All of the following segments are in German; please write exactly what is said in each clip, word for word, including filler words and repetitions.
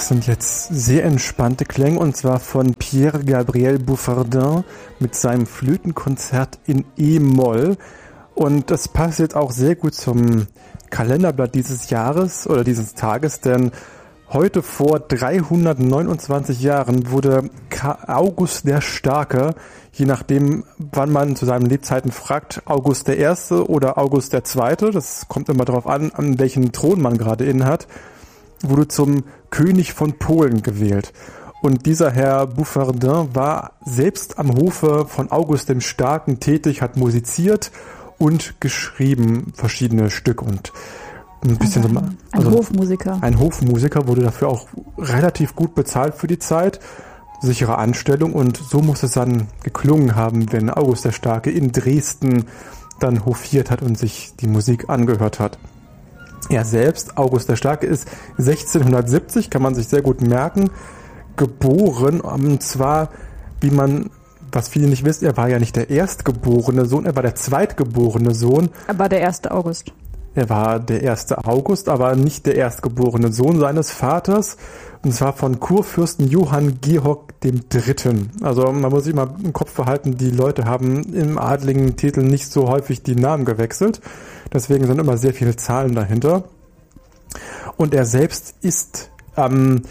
Das sind jetzt sehr entspannte Klänge, und zwar von Pierre-Gabriel Bouffardin mit seinem Flötenkonzert in E-Moll. Und das passt jetzt auch sehr gut zum Kalenderblatt dieses Jahres oder dieses Tages, denn heute vor dreihundertneunundzwanzig Jahren wurde August der Starke, je nachdem, wann man zu seinen Lebzeiten fragt, August der Erste oder August der Zweite, das kommt immer darauf an, an welchen Thron man gerade inne hat, wurde zum König von Polen gewählt. Und dieser Herr Bouffardin war selbst am Hofe von August dem Starken tätig, hat musiziert und geschrieben verschiedene Stücke und ein bisschen also so, ein, also ein Hofmusiker. Ein Hofmusiker, wurde dafür auch relativ gut bezahlt für die Zeit, sichere Anstellung, und so muss es dann geklungen haben, wenn August der Starke in Dresden dann hofiert hat und sich die Musik angehört hat. Er selbst, August der Starke, ist sechzehnhundertsiebzig, kann man sich sehr gut merken, geboren, und zwar, wie man, was viele nicht wissen, er war ja nicht der erstgeborene Sohn, er war der zweitgeborene Sohn. Er war der erste August. Er war der erste August, aber nicht der erstgeborene Sohn seines Vaters, und zwar von Kurfürsten Johann Georg dem Dritten. Also man muss sich mal im Kopf behalten, die Leute haben im adligen Titel nicht so häufig die Namen gewechselt, deswegen sind immer sehr viele Zahlen dahinter. Und er selbst ist am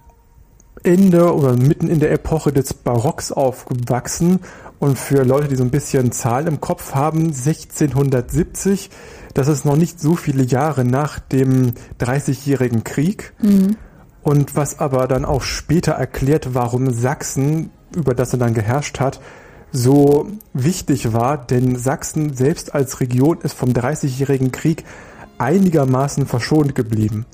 Ende oder mitten in der Epoche des Barocks aufgewachsen, und für Leute, die so ein bisschen Zahlen im Kopf haben, sechzehnhundertsiebzig, das ist noch nicht so viele Jahre nach dem Dreißigjährigen Krieg. Mhm. Und was aber dann auch später erklärt, warum Sachsen, über das er dann geherrscht hat, so wichtig war, denn Sachsen selbst als Region ist vom Dreißigjährigen Krieg einigermaßen verschont geblieben.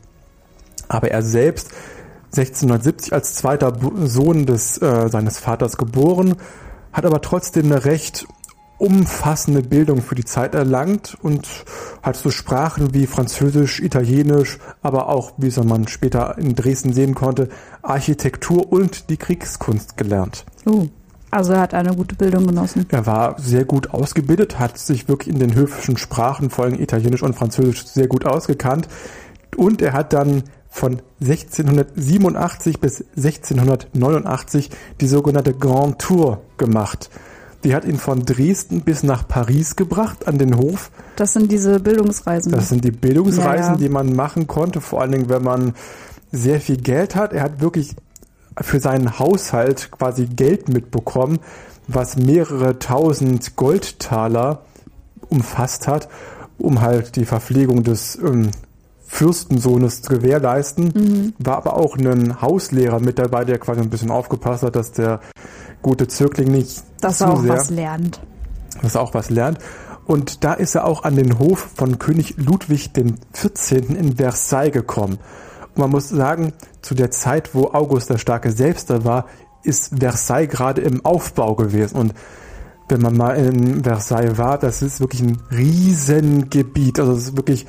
Aber er selbst, sechzehnhundertsiebzig als zweiter Sohn des äh, seines Vaters geboren, hat aber trotzdem eine recht umfassende Bildung für die Zeit erlangt und hat so Sprachen wie Französisch, Italienisch, aber auch, wie es man später in Dresden sehen konnte, Architektur und die Kriegskunst gelernt. Uh, also er hat eine gute Bildung genossen. Er war sehr gut ausgebildet, hat sich wirklich in den höfischen Sprachen, vor allem Italienisch und Französisch, sehr gut ausgekannt, und er hat dann von sechzehnhundertsiebenundachtzig bis sechzehnhundertneunundachtzig die sogenannte Grand Tour gemacht. Die hat ihn von Dresden bis nach Paris gebracht, an den Hof. Das sind diese Bildungsreisen. Das sind die Bildungsreisen, ja, ja. die man machen konnte, vor allen Dingen, wenn man sehr viel Geld hat. Er hat wirklich für seinen Haushalt quasi Geld mitbekommen, was mehrere tausend Goldtaler umfasst hat, um halt die Verpflegung des ähm, Fürstensohnes zu gewährleisten. Mhm. War aber auch ein Hauslehrer mit dabei, der quasi ein bisschen aufgepasst hat, dass der gute Zögling nicht dass zu er auch sehr, was lernt. Dass er auch was lernt. Und da ist er auch an den Hof von König Ludwig dem Vierzehnten in Versailles gekommen. Und man muss sagen, zu der Zeit, wo August der Starke selbst da war, ist Versailles gerade im Aufbau gewesen. Und wenn man mal in Versailles war, das ist wirklich ein Riesengebiet. Also es ist wirklich,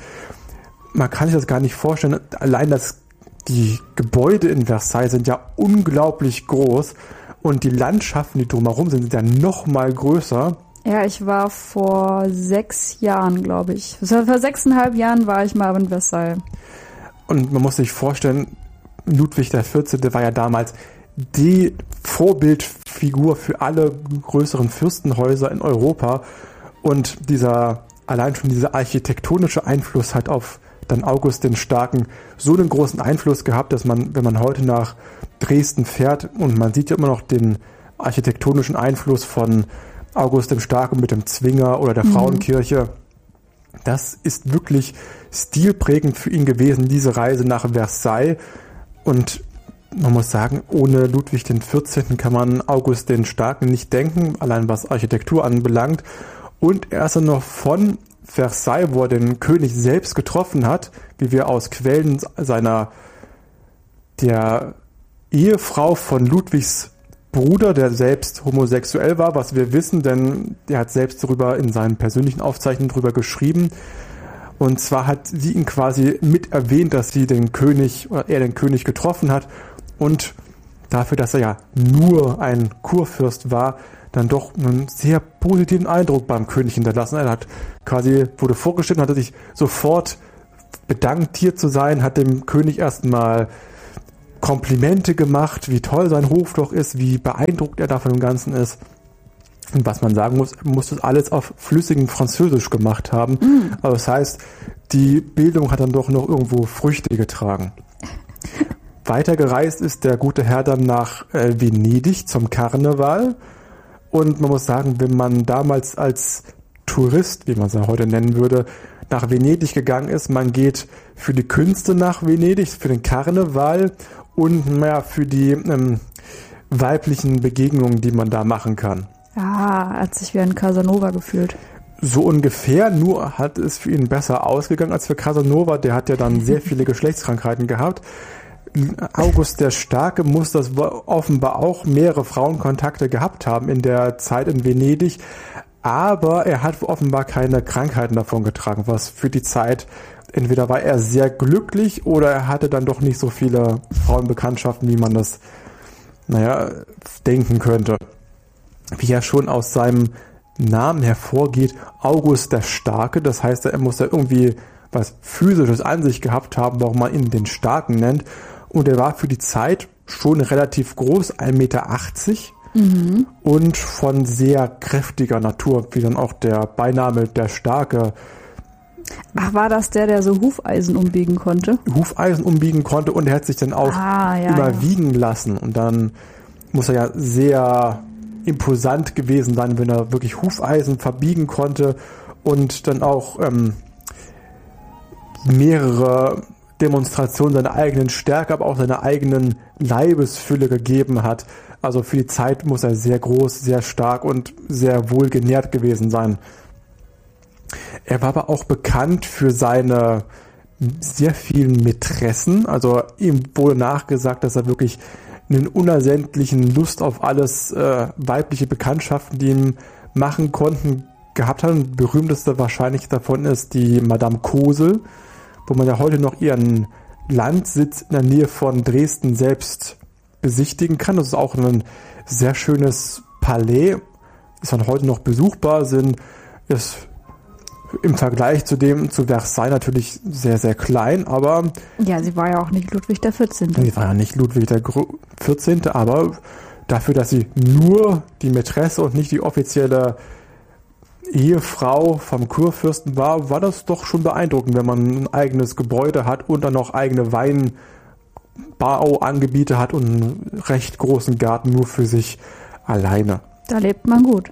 man kann sich das gar nicht vorstellen. Allein das, die Gebäude in Versailles sind ja unglaublich groß. Und die Landschaften, die drumherum sind, sind ja noch mal größer. Ja, ich war vor sechs Jahren, glaube ich. Vor sechseinhalb Jahren war ich mal in Versailles. Und man muss sich vorstellen, Ludwig der Vierzehnte war ja damals die Vorbildfigur für alle größeren Fürstenhäuser in Europa. Und dieser, allein schon dieser architektonische Einfluss hat auf dann August den Starken so einen großen Einfluss gehabt, dass man, wenn man heute nach Dresden fährt, und man sieht ja immer noch den architektonischen Einfluss von August dem Starken mit dem Zwinger oder der mhm. Frauenkirche, das ist wirklich stilprägend für ihn gewesen, diese Reise nach Versailles. Und man muss sagen, ohne Ludwig den Vierzehnten kann man August den Starken nicht denken, allein was Architektur anbelangt. Und er ist dann noch von Versailles, wo er den König selbst getroffen hat, wie wir aus Quellen seiner, der Ehefrau von Ludwigs Bruder, der selbst homosexuell war, was wir wissen, denn er hat selbst darüber in seinen persönlichen Aufzeichnungen drüber geschrieben. Und zwar hat sie ihn quasi mit erwähnt, dass sie den König, oder er den König getroffen hat, und dafür, dass er ja nur ein Kurfürst war, dann doch einen sehr positiven Eindruck beim König hinterlassen. Er hat quasi, wurde vorgestellt und hat sich sofort bedankt, hier zu sein, hat dem König erstmal Komplimente gemacht, wie toll sein Hof doch ist, wie beeindruckt er da von dem Ganzen ist. Und was man sagen muss, er muss das alles auf flüssigem Französisch gemacht haben. Mm. Also das heißt, die Bildung hat dann doch noch irgendwo Früchte getragen. Weitergereist ist der gute Herr dann nach äh, Venedig zum Karneval. Und man muss sagen, wenn man damals als Tourist, wie man es ja heute nennen würde, nach Venedig gegangen ist, man geht für die Künste nach Venedig, für den Karneval und mehr für die ähm, weiblichen Begegnungen, die man da machen kann. Ah, hat sich wie ein Casanova gefühlt. So ungefähr, nur hat es für ihn besser ausgegangen als für Casanova. Der hat ja dann sehr viele Geschlechtskrankheiten gehabt. August der Starke muss das offenbar auch mehrere Frauenkontakte gehabt haben in der Zeit in Venedig. Aber er hat offenbar keine Krankheiten davon getragen, was für die Zeit, entweder war er sehr glücklich oder er hatte dann doch nicht so viele Frauenbekanntschaften, wie man das, naja, denken könnte. Wie ja schon aus seinem Namen hervorgeht, August der Starke, das heißt, er muss ja irgendwie was Physisches an sich gehabt haben, warum man ihn den Starken nennt. Und er war für die Zeit schon relativ groß, ein Meter achtzig mhm. und von sehr kräftiger Natur, wie dann auch der Beiname der Starke. Ach, war das der, der so Hufeisen umbiegen konnte? Hufeisen umbiegen konnte und er hat sich dann auch ah, ja, überwiegen ja. lassen. Und dann muss er ja sehr imposant gewesen sein, wenn er wirklich Hufeisen verbiegen konnte und dann auch ähm, mehrere Demonstrationen seiner eigenen Stärke, aber auch seiner eigenen Leibesfülle gegeben hat. Also für die Zeit muss er sehr groß, sehr stark und sehr wohlgenährt gewesen sein. Er war aber auch bekannt für seine sehr vielen Mätressen. Also ihm wurde nachgesagt, dass er wirklich einen unersättlichen Lust auf alles äh, weibliche Bekanntschaften, die ihm machen konnten, gehabt hat. Und berühmteste wahrscheinlich davon ist die Madame Cosel, wo man ja heute noch ihren Landsitz in der Nähe von Dresden selbst besichtigen kann. Das ist auch ein sehr schönes Palais, ist dann heute noch besuchbar, sind, ist im Vergleich zu dem zu Versailles natürlich sehr, sehr klein, aber... Ja, sie war ja auch nicht Ludwig der vierzehnte. Sie war ja nicht Ludwig der vierzehnte, aber dafür, dass sie nur die Mätresse und nicht die offizielle Ehefrau vom Kurfürsten war, war das doch schon beeindruckend, wenn man ein eigenes Gebäude hat und dann noch eigene Weinbauangebiete hat und einen recht großen Garten nur für sich alleine. Da lebt man gut.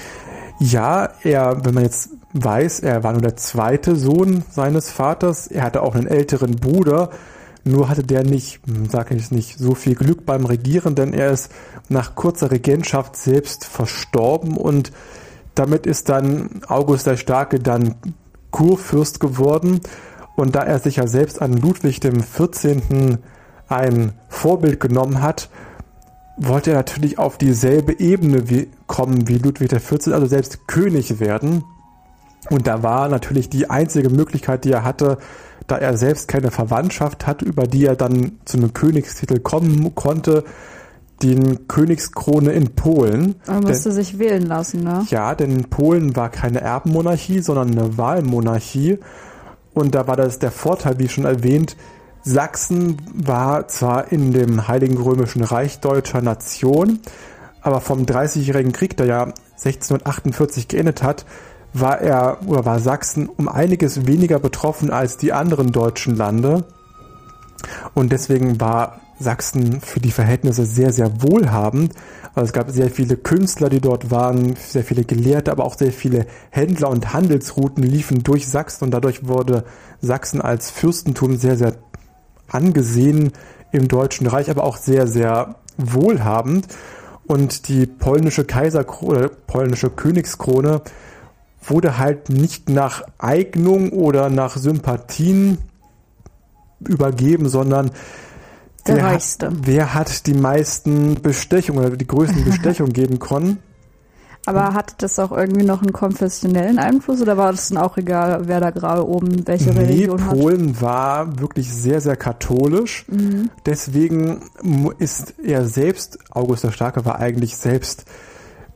Ja, er, wenn man jetzt weiß, er war nur der zweite Sohn seines Vaters, er hatte auch einen älteren Bruder, nur hatte der nicht, sag ich nicht, so viel Glück beim Regieren, denn er ist nach kurzer Regentschaft selbst verstorben und damit ist dann August der Starke dann Kurfürst geworden und da er sich ja selbst an Ludwig dem vierzehnten ein Vorbild genommen hat, wollte er natürlich auf dieselbe Ebene wie, kommen wie Ludwig der vierzehnte, also selbst König werden. Und da war natürlich die einzige Möglichkeit, die er hatte, da er selbst keine Verwandtschaft hatte, über die er dann zu einem Königstitel kommen konnte, die Königskrone in Polen. Er musste denn, sich wählen lassen, ne? Ja, denn in Polen war keine Erbenmonarchie, sondern eine Wahlmonarchie. Und da war das der Vorteil, wie schon erwähnt, Sachsen war zwar in dem Heiligen Römischen Reich deutscher Nation, aber vom Dreißigjährigen Krieg, der ja sechzehnhundertachtundvierzig geendet hat, war er oder war Sachsen um einiges weniger betroffen als die anderen deutschen Lande. Und deswegen war Sachsen für die Verhältnisse sehr, sehr wohlhabend. Also es gab sehr viele Künstler, die dort waren, sehr viele Gelehrte, aber auch sehr viele Händler und Handelsrouten liefen durch Sachsen und dadurch wurde Sachsen als Fürstentum sehr, sehr angesehen im Deutschen Reich, aber auch sehr, sehr wohlhabend. Und die polnische Kaiserkrone, oder polnische Königskrone wurde halt nicht nach Eignung oder nach Sympathien übergeben, sondern der wer Reichste. Hat, wer hat die meisten Bestechungen oder die größten Bestechungen geben können? Aber hatte das auch irgendwie noch einen konfessionellen Einfluss oder war das dann auch egal, wer da gerade oben welche nee, Religion hat? Polen war wirklich sehr, sehr katholisch. Mhm. Deswegen ist er selbst, August der Starke war eigentlich selbst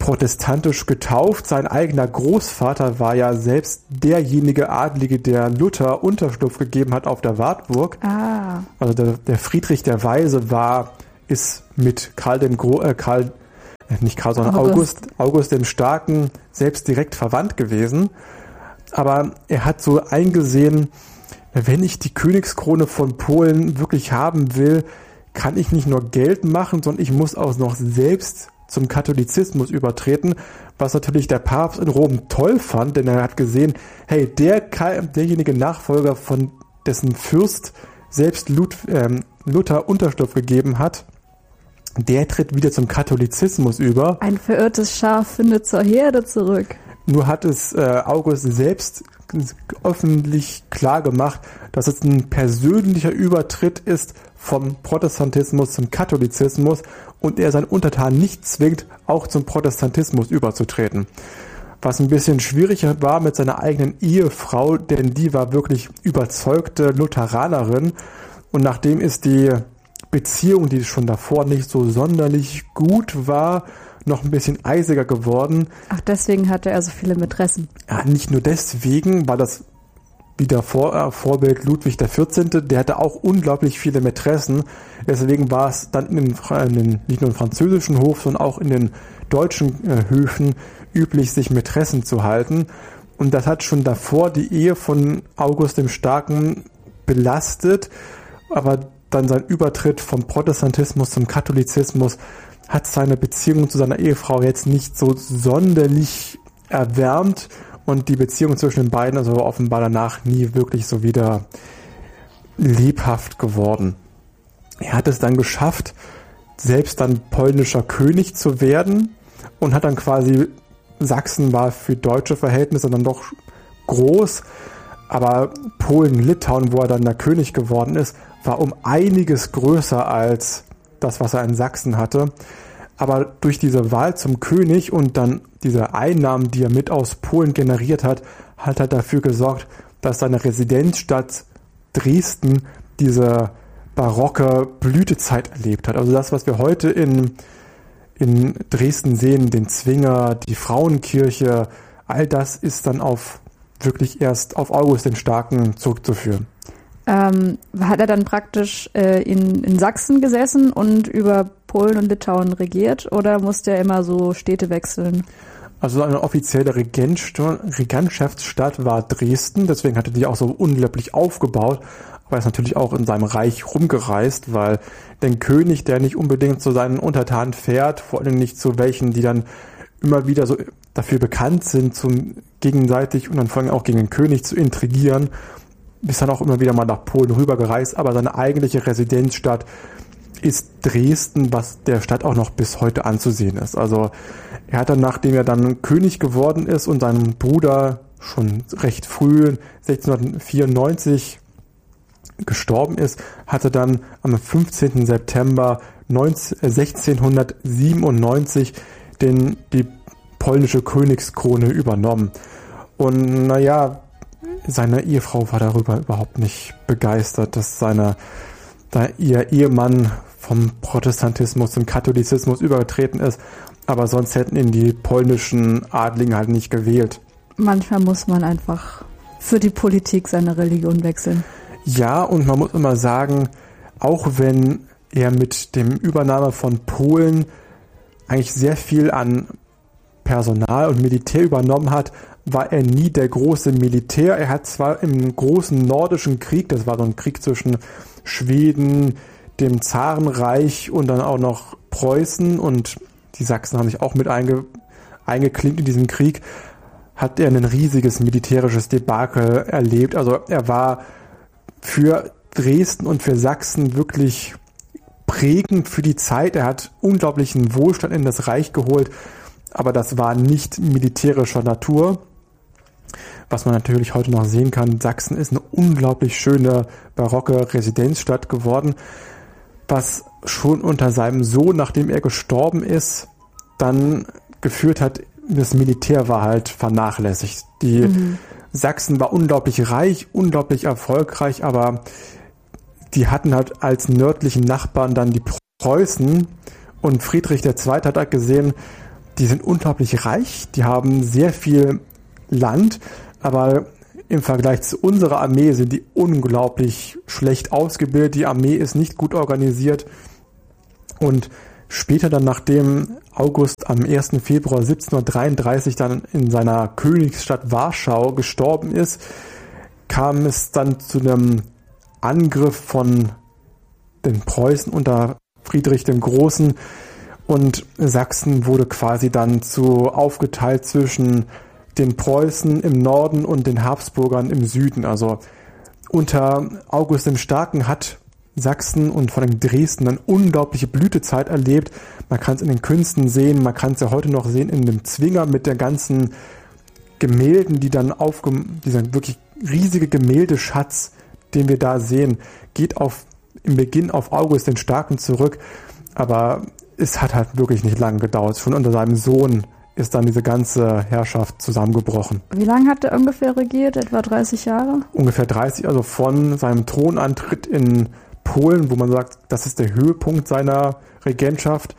protestantisch getauft. Sein eigener Großvater war ja selbst derjenige Adlige, der Luther Unterschlupf gegeben hat auf der Wartburg. Ah. Also der, der Friedrich der Weise war, ist mit Karl dem Gro äh, Karl, nicht Karl, sondern August. August, August dem Starken selbst direkt verwandt gewesen. Aber er hat so eingesehen, wenn ich die Königskrone von Polen wirklich haben will, kann ich nicht nur Geld machen, sondern ich muss auch noch selbst zum Katholizismus übertreten, was natürlich der Papst in Rom toll fand, denn er hat gesehen, hey, der derjenige Nachfolger, von dessen Fürst selbst Lut, ähm, Luther Unterschlupf gegeben hat, der tritt wieder zum Katholizismus über. Ein verirrtes Schaf findet zur Herde zurück. Nur hat es äh, August selbst öffentlich klar gemacht, dass es ein persönlicher Übertritt ist vom Protestantismus zum Katholizismus und er seinen Untertanen nicht zwingt, auch zum Protestantismus überzutreten. Was ein bisschen schwieriger war mit seiner eigenen Ehefrau, denn die war wirklich überzeugte Lutheranerin und nachdem ist die Beziehung, die schon davor nicht so sonderlich gut war, noch ein bisschen eisiger geworden. Ach, deswegen hatte er so viele Mätressen. Ja, nicht nur deswegen, weil das wieder Vor, äh, Vorbild Ludwig der vierzehnte, der hatte auch unglaublich viele Mätressen. Deswegen war es dann in den, in den nicht nur im französischen Hof, sondern auch in den deutschen äh, Höfen üblich, sich Mätressen zu halten. Und das hat schon davor die Ehe von August dem Starken belastet. Aber dann sein Übertritt vom Protestantismus zum Katholizismus hat seine Beziehung zu seiner Ehefrau jetzt nicht so sonderlich erwärmt und die Beziehung zwischen den beiden ist aber offenbar danach nie wirklich so wieder lebhaft geworden. Er hat es dann geschafft, selbst dann polnischer König zu werden und hat dann quasi, Sachsen war für deutsche Verhältnisse dann doch groß, aber Polen, Litauen, wo er dann der König geworden ist, war um einiges größer als das, was er in Sachsen hatte. Aber durch diese Wahl zum König und dann diese Einnahmen, die er mit aus Polen generiert hat, hat er dafür gesorgt, dass seine Residenzstadt Dresden diese barocke Blütezeit erlebt hat. Also das, was wir heute in, in Dresden sehen, den Zwinger, die Frauenkirche, all das ist dann auf wirklich erst auf August den Starken zurückzuführen. Ähm, hat er dann praktisch äh, in, in Sachsen gesessen und über Polen und Litauen regiert oder musste er immer so Städte wechseln? Also eine offizielle Regentschaftsstadt war Dresden, deswegen hatte die auch so unglaublich aufgebaut, aber er ist natürlich auch in seinem Reich rumgereist, weil der König, der nicht unbedingt zu seinen Untertanen fährt, vor allem nicht zu welchen, die dann immer wieder so dafür bekannt sind, zum gegenseitig und dann vor allem auch gegen den König zu intrigieren, ist dann auch immer wieder mal nach Polen rübergereist, aber seine eigentliche Residenzstadt ist Dresden, was der Stadt auch noch bis heute anzusehen ist. Also er hat dann, nachdem er dann König geworden ist und seinem Bruder schon recht früh, sechzehnhundertvierundneunzig, gestorben ist, hatte dann am fünfzehnten September sechzehnhundertsiebenundneunzig den, die polnische Königskrone übernommen. Und naja, seine Ehefrau war darüber überhaupt nicht begeistert, dass seine, da ihr Ehemann vom Protestantismus zum Katholizismus übergetreten ist, aber sonst hätten ihn die polnischen Adligen halt nicht gewählt. Manchmal muss man einfach für die Politik seine Religion wechseln. Ja, und man muss immer sagen, auch wenn er mit dem Übernahme von Polen eigentlich sehr viel an Personal und Militär übernommen hat, war er nie der große Militär. Er hat zwar im großen nordischen Krieg, das war so ein Krieg zwischen Schweden, dem Zarenreich und dann auch noch Preußen und die Sachsen haben sich auch mit einge, eingeklinkt in diesen Krieg, hat er ein riesiges militärisches Debakel erlebt. Also er war für Dresden und für Sachsen wirklich prägend für die Zeit. Er hat unglaublichen Wohlstand in das Reich geholt, aber das war nicht militärischer Natur. Was man natürlich heute noch sehen kann, Sachsen ist eine unglaublich schöne barocke Residenzstadt geworden, was schon unter seinem Sohn, nachdem er gestorben ist, dann geführt hat, das Militär war halt vernachlässigt. Die mhm. Sachsen war unglaublich reich, unglaublich erfolgreich, aber die hatten halt als nördlichen Nachbarn dann die Preußen und Friedrich der Zweite hat halt gesehen, die sind unglaublich reich, die haben sehr viel Land, aber im Vergleich zu unserer Armee sind die unglaublich schlecht ausgebildet. Die Armee ist nicht gut organisiert. Und später dann, nachdem August am ersten Februar siebzehnhundertdreiunddreißig dann in seiner Königsstadt Warschau gestorben ist, kam es dann zu einem Angriff von den Preußen unter Friedrich dem Großen. Und Sachsen wurde quasi dann zu aufgeteilt zwischen den Preußen im Norden und den Habsburgern im Süden. Also unter August dem Starken hat Sachsen und vor allem Dresden eine unglaubliche Blütezeit erlebt. Man kann es in den Künsten sehen, man kann es ja heute noch sehen in dem Zwinger mit der ganzen Gemälden, die dann aufge... dieser wirklich riesige Gemäldeschatz, den wir da sehen, geht auf im Beginn auf August den Starken zurück. Aber es hat halt wirklich nicht lange gedauert. Schon unter seinem Sohn ist dann diese ganze Herrschaft zusammengebrochen. Wie lange hat er ungefähr regiert? Etwa dreißig Jahre? Ungefähr dreißig, also von seinem Thronantritt in Polen, wo man sagt, das ist der Höhepunkt seiner Regentschaft.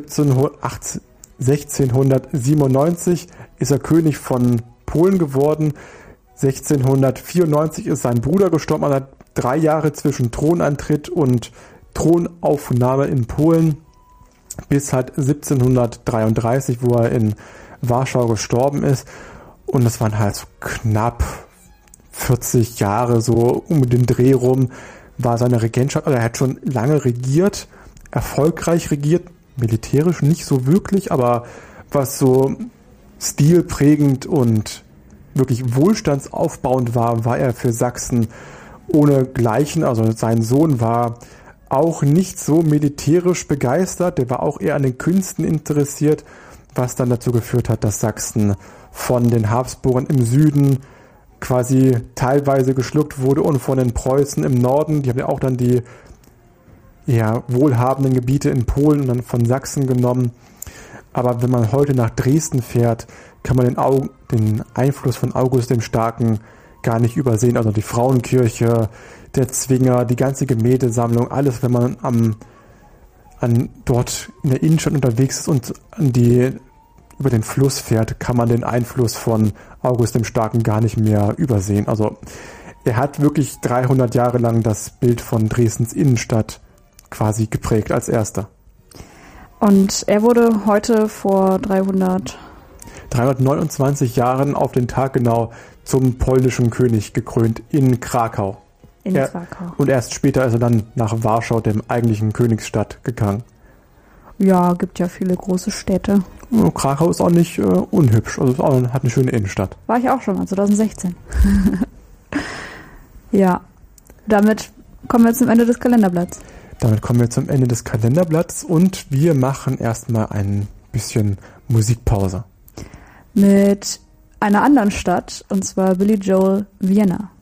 sechzehnhundertsiebenundneunzig ist er König von Polen geworden. sechzehnhundertvierundneunzig ist sein Bruder gestorben. Er hat drei Jahre zwischen Thronantritt und Thronaufnahme in Polen bis halt siebzehnhundertdreiunddreißig, wo er in Warschau gestorben ist. Und es waren halt so knapp vierzig Jahre, so um den Dreh rum, war seine Regentschaft. Also er hat schon lange regiert, erfolgreich regiert, militärisch nicht so wirklich, aber was so stilprägend und wirklich wohlstandsaufbauend war, war er für Sachsen ohne Gleichen. Also sein Sohn war auch nicht so militärisch begeistert, der war auch eher an den Künsten interessiert, was dann dazu geführt hat, dass Sachsen von den Habsburgern im Süden quasi teilweise geschluckt wurde und von den Preußen im Norden, die haben ja auch dann die eher wohlhabenden Gebiete in Polen und dann von Sachsen genommen. Aber wenn man heute nach Dresden fährt, kann man den, Au- den Einfluss von August dem Starken gar nicht übersehen. Also die Frauenkirche, der Zwinger, die ganze Gemäldesammlung, alles, wenn man am, an, dort in der Innenstadt unterwegs ist und an die, über den Fluss fährt, kann man den Einfluss von August dem Starken gar nicht mehr übersehen. Also er hat wirklich dreihundert Jahre lang das Bild von Dresdens Innenstadt quasi geprägt als erster. Und er wurde heute vor dreihundert dreihundertneunundzwanzig Jahren auf den Tag genau zum polnischen König gekrönt in Krakau. In er, Krakau. Und erst später ist er dann nach Warschau, dem eigentlichen Königsstadt, gegangen. Ja, gibt ja viele große Städte. Und Krakau ist auch nicht äh, unhübsch, also ist auch, hat eine schöne Innenstadt. War ich auch schon mal, zwanzig sechzehn. Ja, damit kommen wir zum Ende des Kalenderblatts. Damit kommen wir zum Ende des Kalenderblatts und wir machen erstmal ein bisschen Musikpause. Mit einer anderen Stadt, und zwar Billy Joel Vienna.